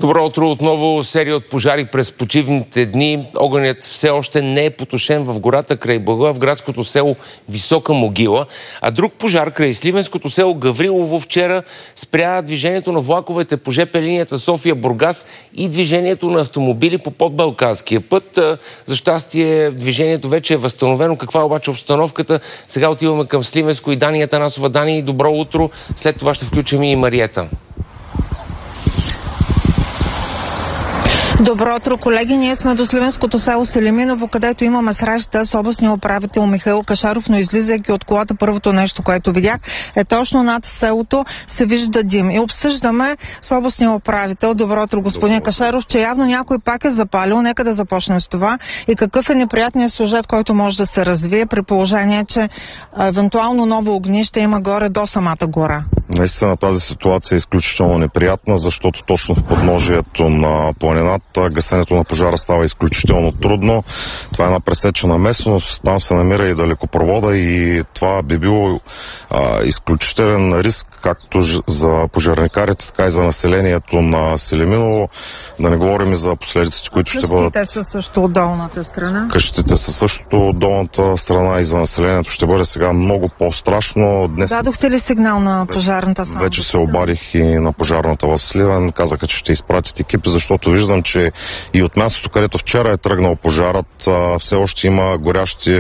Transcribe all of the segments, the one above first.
Добро утро! Отново серия от пожари през почивните дни. Огънят все още не е потушен в гората край Благоевградското село Висока могила, а друг пожар край сливенското село Гаврилово вчера спря движението на влаковете по ЖП линията София-Бургас и движението на автомобили по подбалканския път. За щастие движението вече е възстановено. Каква е обаче обстановката? Сега отиваме към Сливенско и Дани Атанасова. Дани, добро утро! След това ще включим и Мариета. Добро утро, колеги! Ние сме до сливенското село Селиминово, където имаме среща с областния управител Михаил Кашаров, но излизайки от колата, първото нещо, което видях, е точно над селото се вижда дим. И обсъждаме с областния управител, добро утро, господин Кашаров, че явно някой пак е запалил. Нека да започнем с това. И какъв е неприятният сюжет, който може да се развие при положение, че евентуално ново огнище има горе до самата гора? Наистина тази ситуация е изключително неприятна, защото точно в подножието на планината гасенето на пожара става изключително трудно. Това е една пресечена местност, там се намира и далекопровода и това би било изключителен риск както за пожарникарите, така и за населението на Селиминово. Да не говорим и за последиците, които ще бъдат... Къщите са също от долната страна. Къщите са също от долната страна и за населението ще бъде сега много по-страшно. Днес... Дадохте ли сигнал на пожарната сам? Вече се обадих и на пожарната в Сливен. Казаха, че ще изпратят екипи, защото виждам, че и от мястото, където вчера е тръгнал пожарът, все още има горящи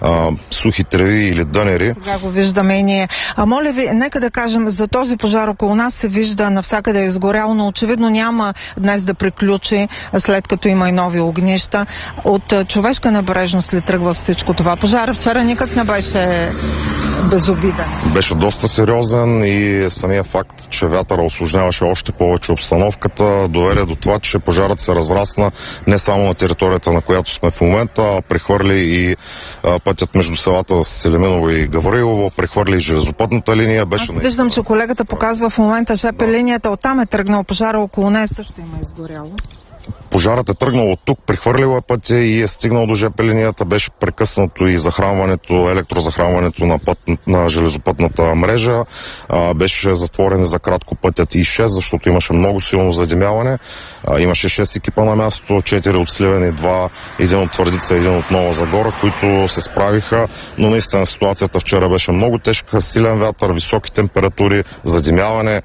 сухи треви или дънери. Сега го виждаме и ние. А моля ви, нека да кажем, за този пожар около нас се вижда навсякъде е изгоряло, но очевидно няма днес да приключи, след като има и нови огнища. От човешка небрежност ли тръгва всичко това? Пожара вчера никак не беше безобиден. Беше доста сериозен и самия факт, че вятъра усложняваше още повече обстановката, доведе до това, че пожарът се разрасна не само на територията, на която сме в момента, а прехвърли и пътят между селата Селиминово и Гаврилово, прехвърли и железопътната линия. Аз виждам, че колегата показва в момента ЖП линията, оттам е тръгнал пожара, около нея също има изгоряло. Пожарът е тръгнал от тук, прехвърлил пътя и е стигнал до ЖП линията. Беше прекъснато и захранването, електрозахранването на железопътната мрежа. Беше затворен за кратко пътят И6, защото имаше много силно задимяване. Имаше 6 екипа на място, 4 от Сливен и 2, един от Твърдица и един от Нова Загора, които се справиха. Но наистина ситуацията вчера беше много тежка, силен вятър, високи температури, задимяване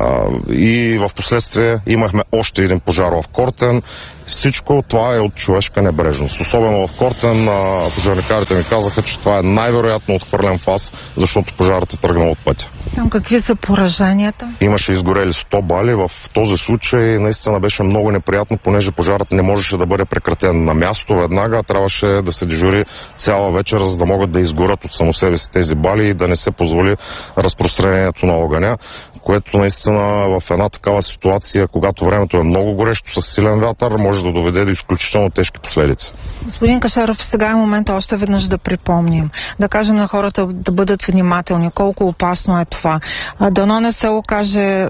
и в последствие имахме още един пожар в Кортен. Всичко това е от човешка небрежност. Особено в Кортен пожарникарите ми казаха, че това е най-вероятно отхвърлен фас, защото пожарът е тръгнал от пътя. Там какви са пораженията? Имаше изгорели 100 бали. В този случай наистина беше много неприятно, понеже пожарът не можеше да бъде прекратен на място веднага, трябваше да се дежури цяла вечер, за да могат да изгорят от само себе си тези бали и да не се позволи разпространението на огъня, което наистина в една такава ситуация, когато времето е много горещо с силен вятър, може да доведе до изключително тежки последици. Господин Кашаров, сега е момента още веднъж да припомним, да кажем на хората да бъдат внимателни, колко опасно е това. Дано не се окаже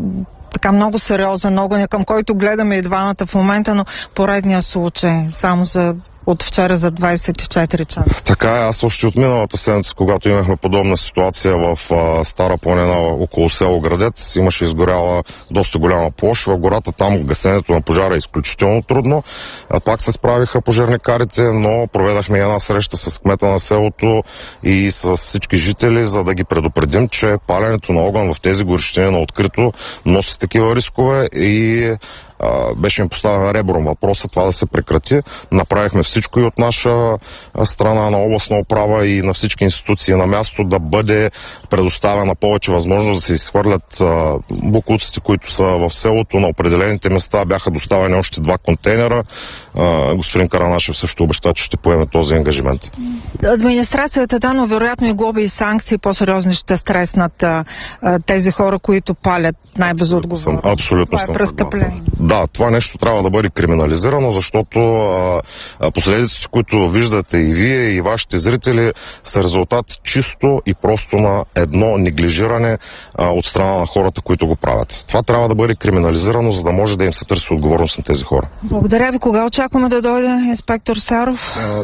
така много сериозен огън, към който гледаме и двамата в момента, но поредния случай, само от вчера за 24 часа. Така е, аз още от миналата седмица, когато имахме подобна ситуация в Стара планина около село Градец, имаше изгоряла доста голяма площ в гората, там гасенето на пожара е изключително трудно. Пак се справиха пожарникарите, но проведахме една среща с кмета на селото и с всички жители, за да ги предупредим, че паленето на огън в тези горещини на открито носи такива рискове и беше им поставен ребром въпроса това да се прекрати. Направихме всичко и от наша страна на областна управа и на всички институции на място да бъде предоставена повече възможност да се изхвърлят боклуците, които са в селото. На определените места бяха доставени още 2 контейнера. Господин Каранашев също обеща, че ще поеме този ангажимент. Администрацията, но вероятно и глоби и санкции по-сериозни ще стреснат тези хора, които палят най-безотговорно. Абсолютно съм съгласен. Да, това нещо трябва да бъде криминализирано, защото последиците, които виждате и вие, и вашите зрители, са резултат чисто и просто на едно неглижиране от страна на хората, които го правят. Това трябва да бъде криминализирано, за да може да им се търси отговорност на тези хора. Благодаря ви. Кога очакваме да дойде инспектор Саров?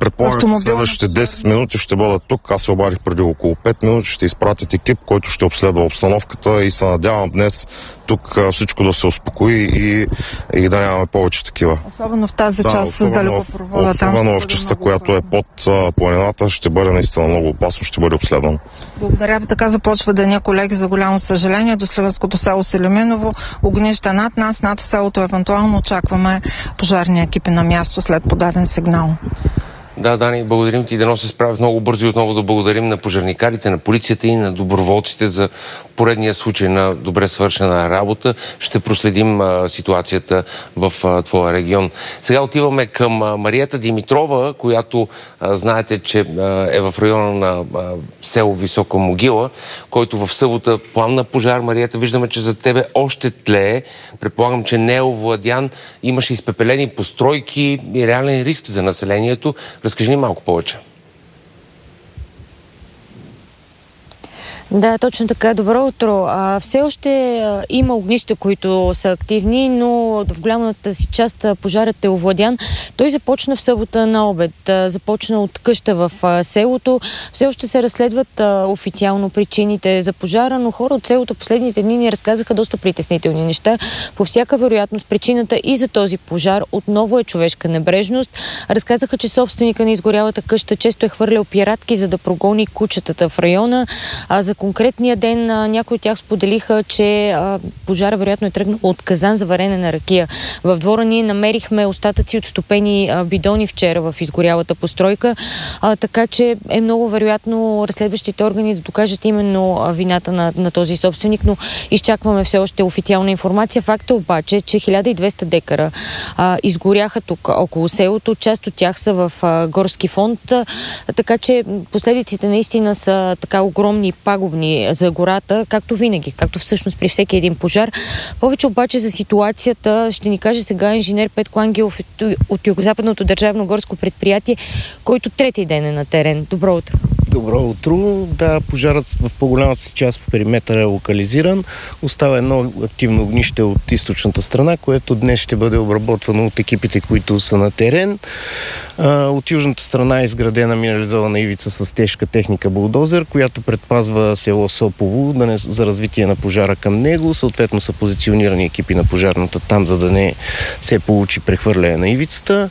предполагам, че следващите 10 минути ще бъдат тук. Аз се обадих преди около 5 минути. Ще изпратят екип, който ще обследва обстановката и се надявам днес тук всичко да се успокои и да нямаме повече такива. Особено в тази част с далекопровода. Особено в частта, която е под планината, ще бъде наистина много опасно, ще бъде обследвано. Благодаря ви. Така започва деня, колеги, за голямо съжаление. До сливенското село Селиминово. Огнища над нас, над селото. Евентуално очакваме пожарни екипи на място след подаден сигнал. Да, Дани, благодарим ти. Дано се справят много бързо и отново да благодарим на пожарникарите, на полицията и на доброволците за поредния случай на добре свършена работа. Ще проследим ситуацията в твоя регион. Сега отиваме към Мариета Димитрова, която знаете, че е в района на село Висока Могила, който в събота пламна пожар. Мариета, виждаме, че за тебе още тлее. Предполагам, че не е овладян. Имаше изпепелени постройки и реален риск за населението. Разкажи ни малко повече. Да, точно така. Добро утро. Все още има огнища, които са активни, но в голямата си част пожарът е овладян. Той започна в събота на обед. Започна от къща в селото. Все още се разследват официално причините за пожара, но хора от селото последните дни ни разказаха доста притеснителни неща. По всяка вероятност причината и за този пожар отново е човешка небрежност. Разказаха, че собственика на изгорялата къща често е хвърлял пиратки, за да прогони кучетата в района. За конкретния ден някои от тях споделиха, че пожара вероятно е тръгнал от казан за варене на ракия. В двора ние намерихме остатъци от стопени бидони вчера в изгорялата постройка, така че е много вероятно разследващите органи да докажат именно вината на този собственик, но изчакваме все още официална информация. Факта обаче, че 1200 декара изгоряха тук около селото, част от тях са в горски фонд, така че последиците наистина са така огромни, пагубни за гората, както винаги, както всъщност при всеки един пожар. Повече обаче за ситуацията ще ни каже сега инженер Петко Ангелов от Югозападното държавно горско предприятие, който трети ден е на терен. Добро утро! Добро утро. Да, пожарът в по-голямата си част по периметъра е локализиран. Остава едно активно огнище от източната страна, което днес ще бъде обработвано от екипите, които са на терен. От южната страна е изградена минерализована ивица с тежка техника булдозер, която предпазва село Сопово за развитие на пожара към него. Съответно са позиционирани екипи на пожарната там, за да не се получи прехвърляне на ивицата.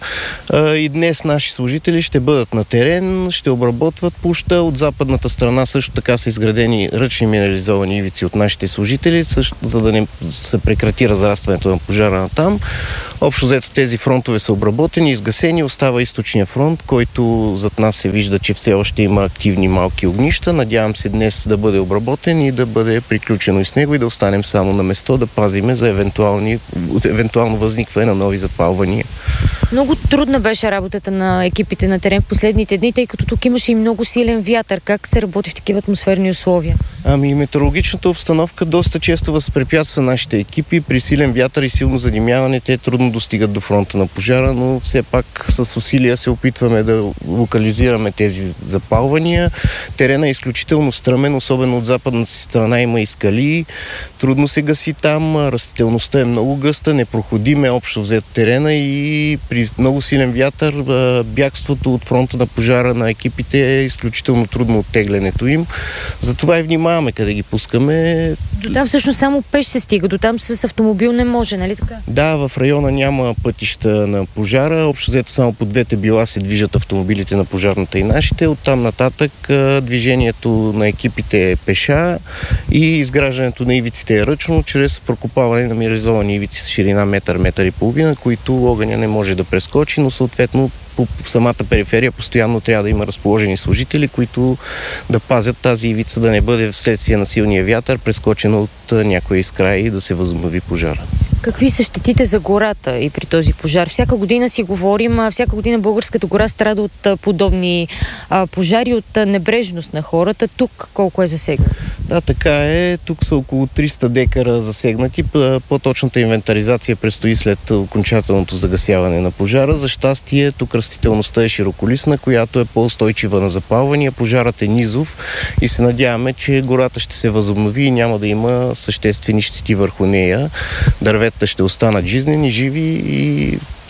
И днес наши служители ще бъдат на терен, ще обработват пуща. От западната страна също така са изградени ръчни минерализовани ивици от нашите служители, за да не се прекрати разрастването на пожара на там. Общо взето тези фронтове са обработени, изгасени. Остава източния фронт, който зад нас се вижда, че все още има активни малки огнища. Надявам се днес да бъде обработен и да бъде приключено и с него и да останем само на место, да пазиме за евентуално възникване на нови запалвания. Много трудна беше работата на екипите на терен в последните дни, тъй като тук имаше и много силен вятър. Как се работи в такива атмосферни условия? Метеорологичната обстановка доста често възпрепятства нашите екипи. При силен вятър и силно задимяване те трудно достигат до фронта на пожара, но все пак с усилия се опитваме да локализираме тези запалвания. Терена е изключително стръмен, особено от западната си страна има и скали. Трудно се гаси там, растителността е много гъста, непроходим е общо взето терена и при много силен вятър бягството от фронта на пожара на екипите е изключително трудно оттеглянето им. Затова и внимаваме къде ги пускаме. До там всъщност само пеш се стига, до там с автомобил не може, нали така? Да, в района няма пътища на пожара. Общо взето само по двете била се движат автомобилите на пожарната и нашите. Оттам нататък движението на екипите е пеша и изграждането на ивиците е ръчно, чрез прокопаване на минерализовани ивици с ширина метър и половина, които огъня не може да прескочи, но съответно по самата периферия постоянно трябва да има разположени служители, които да пазят тази ивица да не бъде вследствие на силния вятър прескочена от някоя искра и да се възобнови пожара. Какви са щетите за гората и при този пожар? Всяка година си говорим, всяка година българската гора страда от подобни пожари, от небрежност на хората. Тук колко е засегнат? Да, така е. Тук са около 300 декара засегнати. По-точната инвентаризация предстои след окончателното загасяване на пожара. За щастие, тук растителността е широколистна, която е по-устойчива на запалвания. Пожарът е низов и се надяваме, че гората ще се възобнови и няма да има съществени щети върху нея. Дърветата ще останат жизнени, живи и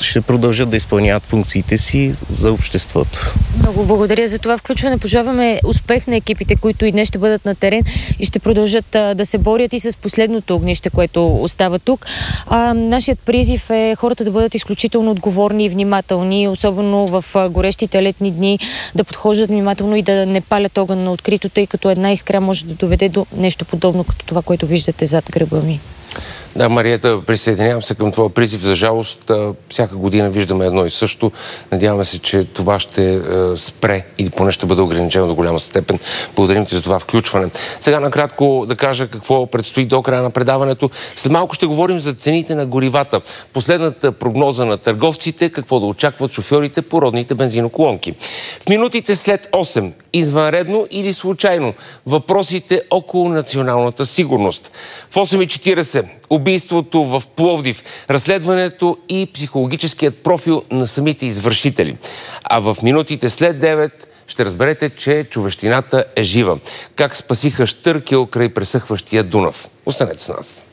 ще продължат да изпълняват функциите си за обществото. Много благодаря за това включване. Пожелаваме успех на екипите, които и днес ще бъдат на терен и ще продължат да се борят и с последното огнище, което остава тук. Нашият призив е хората да бъдат изключително отговорни и внимателни, особено в горещите летни дни, да подхождат внимателно и да не палят огън на открито, тъй като една искра може да доведе до нещо подобно като това, което виждате зад гърба ми. Да, Мариета, присъединявам се към твоя призив. За жалост, всяка година виждаме едно и също. Надяваме се, че това ще спре или поне ще бъде ограничено до голяма степен. Благодарим ти за това включване. Сега накратко да кажа какво предстои до края на предаването. След малко ще говорим за цените на горивата. Последната прогноза на търговците, какво да очакват шофьорите по родните бензиноколонки. В минутите след 8, извънредно или случайно, въпросите около националната сигурност. В 8:40 убийството в Пловдив, разследването и психологическият профил на самите извършители. А в минутите след 9 ще разберете, че човещината е жива. Как спасиха Щъркел край пресъхващия Дунав. Останете с нас.